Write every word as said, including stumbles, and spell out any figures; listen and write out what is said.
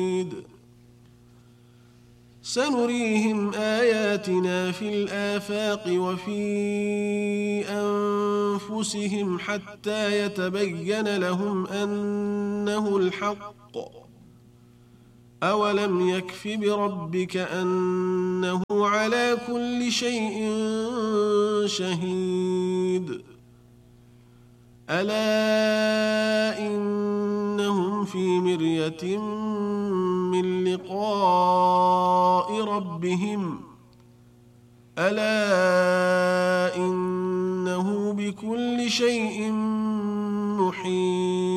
سنريهم آياتنا في الآفاق وفي أنفسهم حتى يتبين لهم أنه الحق. أولم يكف بربك أنه على كل شيء شهيد. ألا إنهم في مرية من لقاء ربهم ألا إنه بكل شيء محيط.